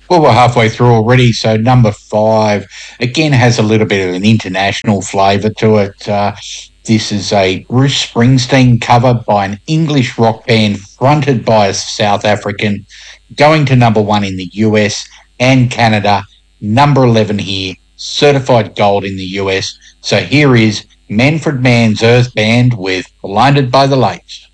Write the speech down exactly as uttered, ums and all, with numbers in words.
Well, we're halfway through already. So number five again has a little bit of an international flavour to it. Uh, this is a Bruce Springsteen cover by an English rock band fronted by a South African, going to number one in the U S and Canada. Number eleven here, certified gold in the U S. So here is Manfred Mann's Earth Band with Blinded by the Lights.